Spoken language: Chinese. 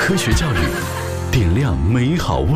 科学教育，点亮美好未来。